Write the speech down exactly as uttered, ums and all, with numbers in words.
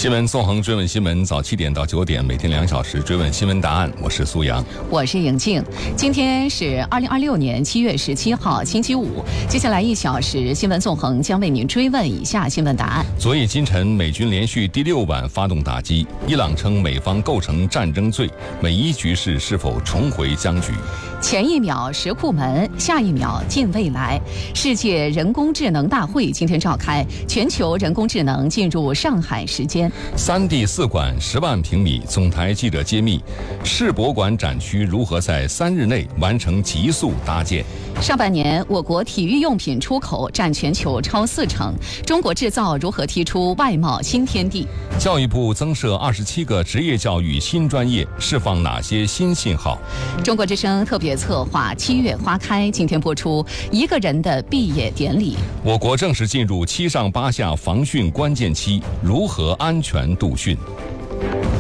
新闻纵横追问新闻，早七点到九点，每天两小时追问新闻答案。我是苏阳， 我是颖静。今天是二零二六年七月十七号，星期五。接下来一小时，新闻纵横将为您追问以下新闻答案。 昨夜今晨，美军连续第六晚发动打击，伊朗称美方构成战争罪，美伊局势是否重回僵局？ 前一秒石库门，下一秒近未来。世界人工智能大会今天召开，全球人工智能进入上海时间。 三 D 四馆十万平米，总台记者揭秘，世博馆展区如何在三日内完成急速搭建？ 上半年，我国体育用品出口占全球超四成，中国制造如何踢出外贸新天地？ 教育部增设二十七个职业教育新专业，释放哪些新信号？ 中国之声特别策划《七月花开》今天播出一个人的毕业典礼。 我国正式进入七上八下防汛关键期，如何安全度汛？